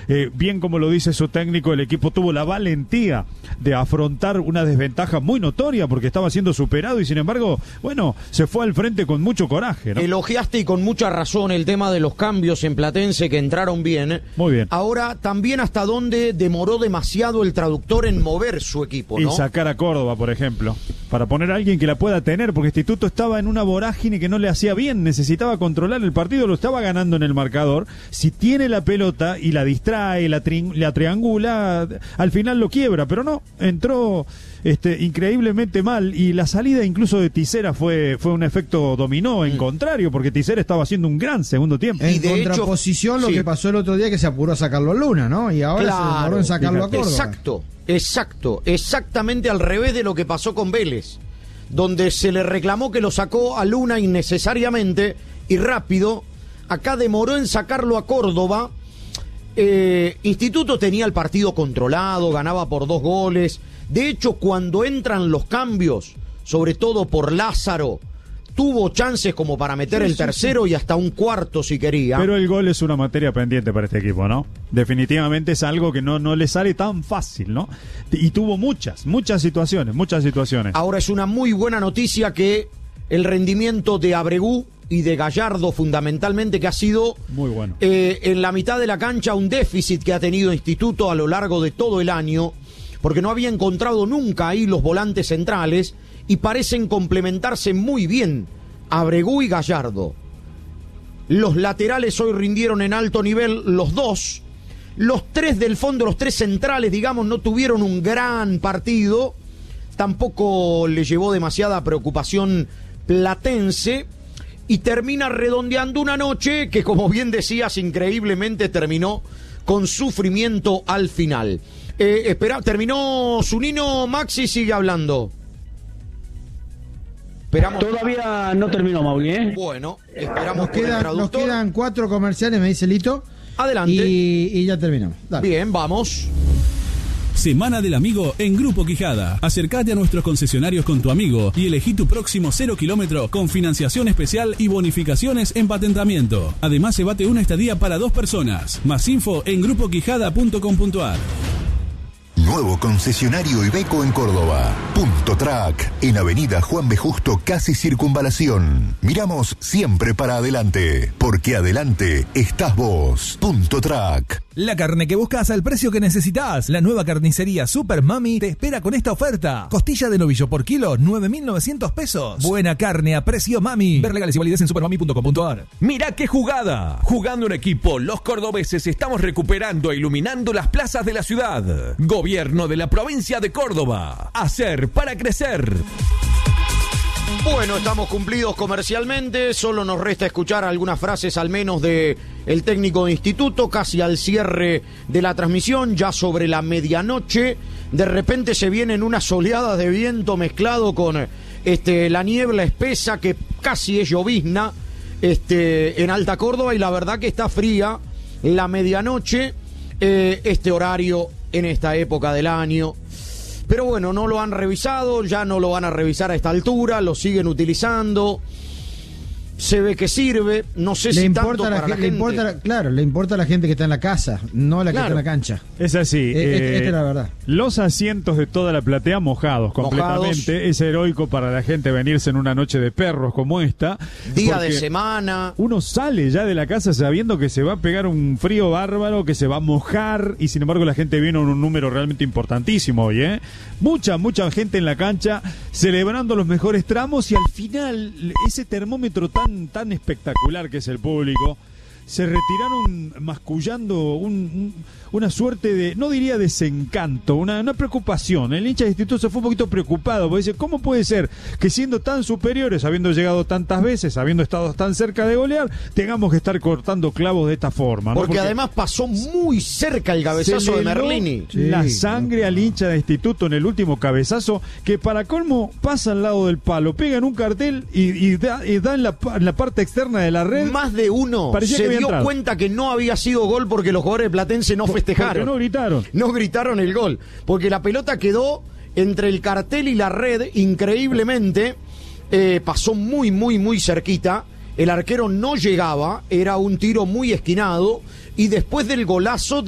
bien como lo dice su técnico, el equipo tuvo la valentía de afrontar una desventaja muy notoria porque estaba siendo superado y sin embargo, bueno, se fue al frente con mucho coraje, ¿no? Elogiaste y con mucha razón el tema de los cambios en Platense que entraron bien. Muy bien. Ahora, también hasta dónde demoró demasiado el traductor en mover su equipo, ¿no? Y sacar a Córdoba, por ejemplo, para poner a alguien que la pueda tener, porque Instituto estaba en una vorágine que no le hacía bien, necesitaba controlar el partido, lo estaba ganando en el marcador. Si tiene la pelota y la distrae, la triangula, al final lo quiebra, pero no, entró increíblemente mal y la salida incluso de Tisera fue un efecto dominó en contrario, porque Tisera estaba haciendo un gran segundo tiempo. En contraposición lo que pasó el otro día, que se apuró a sacarlo a Luna, ¿no? Y ahora se demoró en sacarlo a Córdoba. Exactamente al revés de lo que pasó con Vélez, donde se le reclamó que lo sacó a Luna innecesariamente y rápido. Acá demoró en sacarlo a Córdoba. Instituto tenía el partido controlado, ganaba por 2 goles. De hecho, cuando entran los cambios, sobre todo por Lázaro, tuvo chances como para meter el tercero y hasta un cuarto si quería. Pero el gol es una materia pendiente para este equipo, ¿no? Definitivamente es algo que no le sale tan fácil, ¿no? Y tuvo muchas situaciones. Ahora es una muy buena noticia que el rendimiento de Abregú y de Gallardo fundamentalmente, que ha sido muy bueno. En la mitad de la cancha un déficit que ha tenido Instituto a lo largo de todo el año, porque no había encontrado nunca ahí los volantes centrales y parecen complementarse muy bien Abregú y Gallardo. Los laterales hoy rindieron en alto nivel los dos. Los 3 del fondo, los 3 centrales, digamos, no tuvieron un gran partido. Tampoco le llevó demasiada preocupación Platense. Y termina redondeando una noche que, como bien decías, increíblemente terminó con sufrimiento al final. Terminó Zunino, Maxi sigue hablando. Esperamos. Todavía no terminó, Mauri, ¿eh? Bueno, esperamos que el traductor. Nos quedan 4 comerciales, me dice Lito. Adelante. Y ya terminamos. Dale. Bien, vamos. Semana del Amigo en Grupo Quijada. Acércate a nuestros concesionarios con tu amigo y elegí tu próximo 0 kilómetro con financiación especial y bonificaciones en patentamiento. Además, se bate una estadía para 2 personas. Más info en grupoquijada.com.ar. Nuevo concesionario Iveco en Córdoba. Punto Track, en Avenida Juan B. Justo, casi Circunvalación. Miramos siempre para adelante, porque adelante estás vos. Punto Track. La carne que buscas al precio que necesitas. La nueva carnicería Super Mami te espera con esta oferta. Costilla de novillo por kilo, 9.900 pesos. Buena carne a precio Mami. Ver legales y validez en supermami.com.ar. Mirá qué jugada. Jugando en equipo, los cordobeses estamos recuperando e iluminando las plazas de la ciudad. Gobierno de la provincia de Córdoba. Hacer para crecer. Bueno, estamos cumplidos comercialmente, solo nos resta escuchar algunas frases al menos de el técnico de Instituto, casi al cierre de la transmisión, ya sobre la medianoche. De repente se vienen unas oleadas de viento mezclado con la niebla espesa que casi es llovizna en Alta Córdoba, y la verdad que está fría la medianoche, este horario en esta época del año. Pero bueno, no lo han revisado, ya no lo van a revisar a esta altura, lo siguen utilizando. Se ve que sirve, no sé si tanto para la gente. Le importa a la gente que está en la casa, no a la que está en la cancha. Es así. Esta es la verdad. Los asientos de toda la platea mojados completamente. Es heroico para la gente venirse en una noche de perros como esta. Día de semana. Uno sale ya de la casa sabiendo que se va a pegar un frío bárbaro, que se va a mojar, y sin embargo la gente vino en un número realmente importantísimo hoy, ¿eh? Mucha gente en la cancha celebrando los mejores tramos, y al final ese termómetro tan espectacular que es el público, se retiraron mascullando una suerte de, no diría desencanto, una preocupación. El hincha de Instituto se fue un poquito preocupado, porque dice, ¿cómo puede ser que siendo tan superiores, habiendo llegado tantas veces, habiendo estado tan cerca de golear, tengamos que estar cortando clavos de esta forma, ¿no? Porque además pasó muy cerca el cabezazo de Merlini. La sangre al hincha de Instituto en el último cabezazo, que para colmo pasa al lado del palo, pega en un cartel y da en la parte externa de la red. Más de uno se dio cuenta que no había sido gol porque los jugadores de Platense no festejaron. Porque no gritaron. No gritaron el gol. Porque la pelota quedó entre el cartel y la red, increíblemente. Pasó muy cerquita. El arquero no llegaba. Era un tiro muy esquinado. Y después del golazo